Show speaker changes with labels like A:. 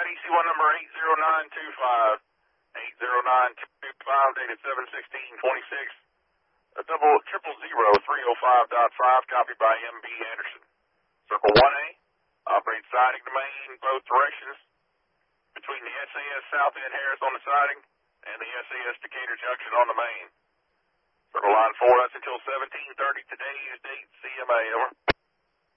A: AC1 number 80925. 80925, dated 7/16/26. A double 0000305.5, copied by MB Anderson. Circle 1A, operate siding to main both directions between the SAS South End Harris on the siding and the SAS Decatur Junction on the main. Circle line 4, that's until 17:30 today's date, CMA, over.